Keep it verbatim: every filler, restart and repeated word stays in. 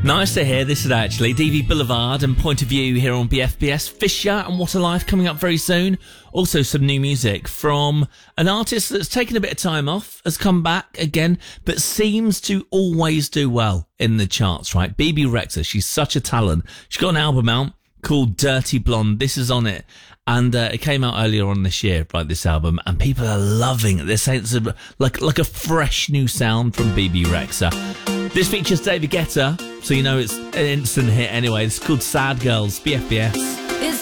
Nice to hear. This is actually D V Boulevard and Point of View here on B F B S. Fisher and What a Life coming up very soon. Also some new music from an artist that's taken a bit of time off, has come back again, but seems to always do well in the charts, right? Bebe Rexha, she's such a talent. She's got an album out called Dirty Blonde. This is on it. And uh, it came out earlier on this year, like this album, and people are loving it. They're saying it's a, like, like a fresh new sound from Bebe Rexha. This features David Guetta, so you know it's an instant hit anyway. It's called Sad Girls, B F B S.